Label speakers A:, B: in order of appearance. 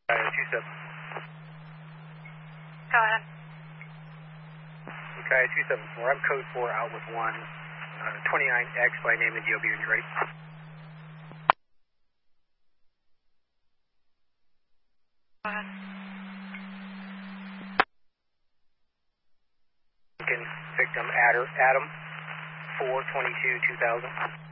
A: 27.
B: Go ahead.
A: Okay, 274. I'm code 4 out with 1. 29X by name and DOB when you're ready.
B: Go ahead.
A: Victim Adam 422 2000.